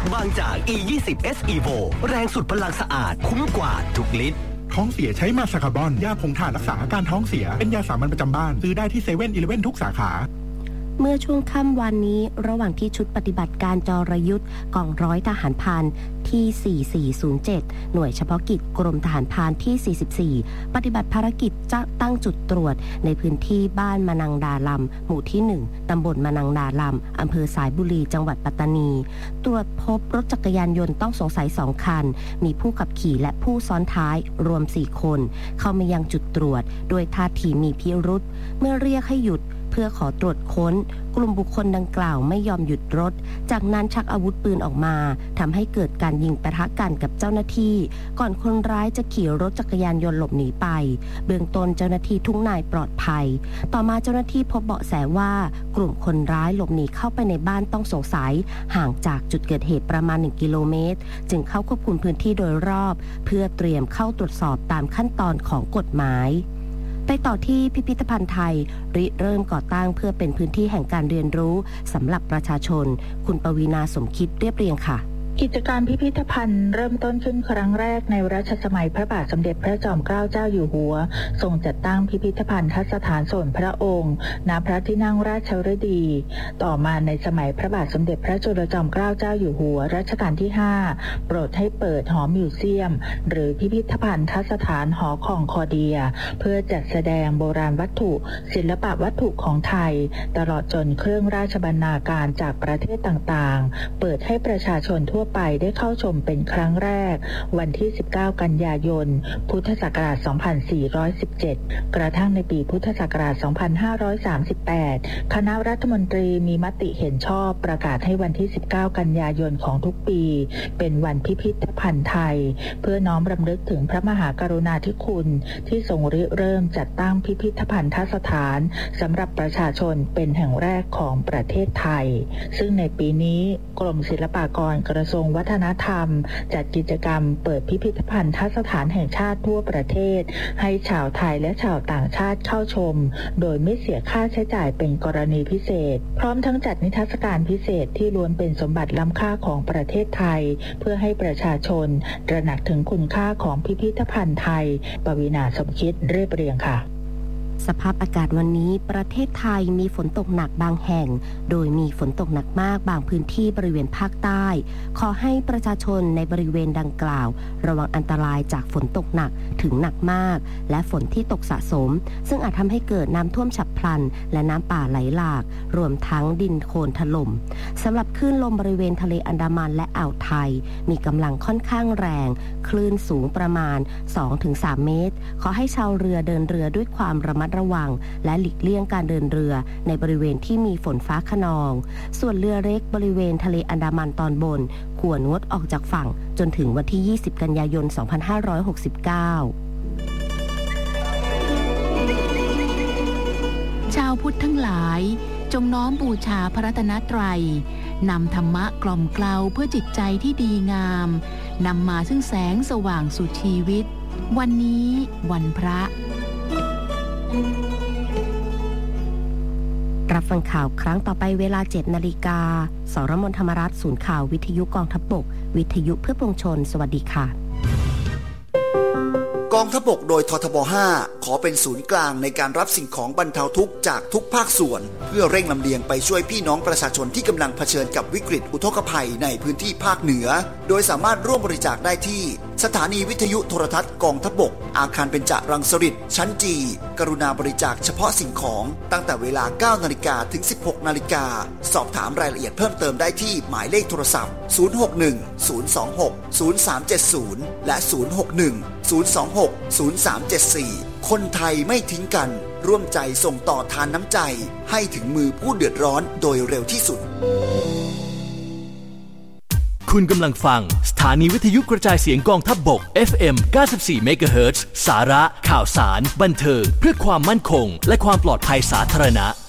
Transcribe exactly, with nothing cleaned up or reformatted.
บางจาก อี ยี่สิบ เอส Evo แรงสุดพลังสะอาดคุ้มกว่าทุกลิตรท้องเสียใช้มาสคาร์บอนยาผงถ่านรักษาอาการท้องเสียเป็นยาสามัญประจำบ้านซื้อได้ที่เซเว่นอีเลฟเว่นทุกสาขาเมื่อช่วงค่ำวันนี้ระหว่างที่ชุดปฏิบัติการจรยุทธ์กองร้อยทหารพรานที่สี่สี่ศูนย์เจ็ดหน่วยเฉพาะกิจกรมทหารพรานที่สี่สิบสี่ปฏิบัติภารกิจจะตั้งจุดตรวจในพื้นที่บ้านมะนังดาลำหมู่ที่หนึ่งตำบลมะนังดาลำอำเภอสายบุรีจังหวัดปัตตานีตรวจพบรถจักรยานยนต์ต้องสงสัยสองคันมีผู้ขับขี่และผู้ซ้อนท้ายรวมสี่คนเข้ามายังจุดตรวจโดยท่าทีมีพิรุธเมื่อเรียกให้หยุดเพื่อขอตรวจค้นกลุ่มบุคคลดังกล่าวไม่ยอมหยุดรถจากนั้นชักอาวุธปืนออกมาทำให้เกิดการยิงปะทะกันกับเจ้าหน้าที่ก่อนคนร้ายจะขี่รถจักรยานยนต์หลบหนีไปเบื้องต้นเจ้าหน้าที่ทุกนายปลอดภัยต่อมาเจ้าหน้าที่พบเบาะแสว่ากลุ่มคนร้ายหลบหนีเข้าไปในบ้านต้องสงสัยห่างจากจุดเกิดเหตุประมาณหนึ่งกิโลเมตรจึงเข้าควบคุมพื้นที่โดยรอบเพื่อเตรียมเข้าตรวจสอบตามขั้นตอนของกฎหมายไปต่อที่พิพิธภัณฑ์ไทยริเริ่มก่อตั้งเพื่อเป็นพื้นที่แห่งการเรียนรู้สำหรับประชาชนคุณปวีณาสมคิดเรียบเรียงค่ะกิจการพิพิธภัณฑ์เริ่มต้นขึ้นครั้งแรกในรัชสมัยพระบาทสมเด็จพระจอมเกล้าเจ้าอยู่หัวทรงจัดตั้งพิพิธภัณฑ์สถานส่วนพระองค์ณพระที่นั่งราชฤดีต่อมาในสมัยพระบาทสมเด็จพระจุลจอมเกล้าเจ้าอยู่หัวรัชกาลที่ห้าโปรดให้เปิดหอมิวเซียมหรือพิพิธภัณฑ์สถานหอคองคอเดียเพื่อจัดแสดงโบราณวัตถุศิลปะวัตถุของไทยตลอดจนเครื่องราชบรรณาการจากประเทศต่างๆเปิดให้ประชาชนทั่วไปได้เข้าชมเป็นครั้งแรกวันที่สิบเก้ากันยายนพุทธศักราชสองพันสี่ร้อยสิบเจ็ดกระทั่งในปีพุทธศักราชสองพันห้าร้อยสามสิบแปดคณะรัฐมนตรีมีมติเห็นชอบประกาศให้วันที่สิบเก้ากันยายนของทุกปีเป็นวันพิพิธภัณฑ์ไทยเพื่อน้อมรำลึกถึงพระมหากรุณาธิคุณที่ทรงริเริ่มจัดตั้งพิพิธภัณฑ์สถานสำหรับประชาชนเป็นแห่งแรกของประเทศไทยซึ่งในปีนี้กรมศิลปากรกระทรวงวัฒนธรรมจัดกิจกรรมเปิดพิพิธภัณฑ์สถานแห่งชาติทั่วประเทศให้ชาวไทยและชาวต่างชาติเข้าชมโดยไม่เสียค่าใช้จ่ายเป็นกรณีพิเศษพร้อมทั้งจัดนิทรรศการพิเศษที่ล้วนเป็นสมบัติล้ำค่าของประเทศไทยเพื่อให้ประชาชนตระหนักถึงคุณค่าของพิพิธภัณฑ์ไทยปวีณาสมคิดเรียบเรียงค่ะสภาพอากาศวันนี้ประเทศไทยมีฝนตกหนักบางแห่งโดยมีฝนตกหนักมากบางพื้นที่บริเวณภาคใต้ขอให้ประชาชนในบริเวณดังกล่าวระวังอันตรายจากฝนตกหนักถึงหนักมากและฝนที่ตกสะสมซึ่งอาจทำให้เกิดน้ำท่วมฉับพลันและน้ำป่าไหลหลากรวมทั้งดินโคลนถล่มสำหรับคลื่นลมบริเวณทะเลอันดามันและอ่าวไทยมีกำลังค่อนข้างแรงคลื่นสูงประมาณ สองถึงสาม เมตรขอให้ชาวเรือเดินเรือด้วยความระมัดระวังและหลีกเลี่ยงการเดินเรือในบริเวณที่มีฝนฟ้าคะนองส่วนเรือเล็กบริเวณทะเลอันดามันตอนบนควรงดออกจากฝั่งจนถึงวันที่ยี่สิบกันยายนสองพันห้าร้อยหกสิบเก้าชาวพุทธทั้งหลายจงน้อมบูชาพระรัตนตรัยนำธรรมะกล่อมเกลาเพื่อจิตใจที่ดีงามนำมาซึ่งแสงสว่างสู่ชีวิตวันนี้วันพระรับฟังข่าวครั้งต่อไปเวลา เจ็ดนาฬิกา สรมนธรรมรัฐศูนย์ข่าววิทยุกองทัพบกวิทยุเพื่อปวงชนสวัสดีค่ะกองทัพบกโดยททบห้าขอเป็นศูนย์กลางในการรับสิ่งของบรรเทาทุกข์จากทุกภาคส่วนเพื่อเร่งลำเลียงไปช่วยพี่น้องประชาชนที่กำลังเผชิญกับวิกฤตอุทกภัยในพื้นที่ภาคเหนือโดยสามารถร่วมบริจาคได้ที่สถานีวิทยุโทรทัศน์กองทัพบกอาคารเบญจรังสฤษฎ์ชั้นจีกรุณาบริจาคเฉพาะสิ่งของตั้งแต่เวลา เก้านาฬิกา ถึง สิบหกนาฬิกาสอบถามรายละเอียดเพิ่มเติมได้ที่หมายเลขโทรศัพท์ศูนย์ หก หนึ่ง ศูนย์ สอง หก ศูนย์ สาม เจ็ด ศูนย์และศูนย์ หก หนึ่ง ศูนย์ สอง หก ศูนย์ สาม เจ็ด สี่คนไทยไม่ทิ้งกันร่วมใจส่งต่อทานน้ำใจให้ถึงมือผู้เดือดร้อนโดยเร็วที่สุดคุณกำลังฟังสถานีวิทยุกระจายเสียงกองทัพบก เอฟ เอ็ม เก้าสิบสี่ เมกะเฮิรตซ์ สาระข่าวสารบันเทิงเพื่อความมั่นคงและความปลอดภัยสาธารณะ